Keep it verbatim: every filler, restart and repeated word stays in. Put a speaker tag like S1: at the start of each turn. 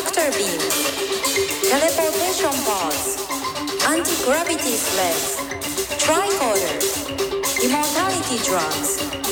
S1: tractor beams, teleportation pods, anti-gravity sleds, tricorders, immortality drugs,